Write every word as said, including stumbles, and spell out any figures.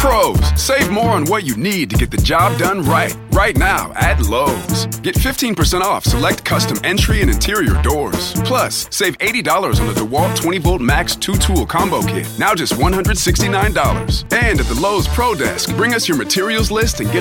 Pros, save more on what you need to get the job done right. Right now at Lowe's. Get fifteen percent off select custom entry and interior doors. Plus, save eighty dollars on the DeWalt twenty volt Max two tool combo kit. Now just one hundred sixty-nine dollars. And at the Lowe's Pro Desk, bring us your materials list and get